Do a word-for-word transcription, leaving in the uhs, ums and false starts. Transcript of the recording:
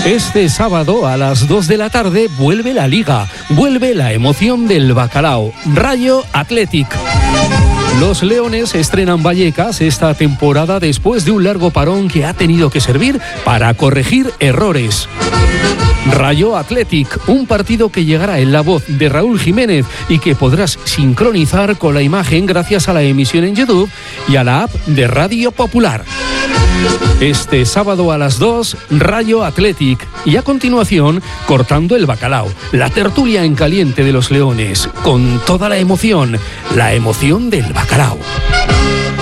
Este sábado a las dos de la tarde vuelve la Liga, vuelve la emoción del bacalao, Rayo Athletic. Los Leones estrenan Vallecas esta temporada después de un largo parón que ha tenido que servir para corregir errores. Rayo Athletic, un partido que llegará en la voz de Raúl Jiménez y que podrás sincronizar con la imagen gracias a la emisión en YouTube y a la app de Radio Popular. Este sábado a las dos, Rayo Athletic. Y a continuación, Cortando el Bacalao, la tertulia en caliente de los Leones, con toda la emoción, la emoción del bacalao.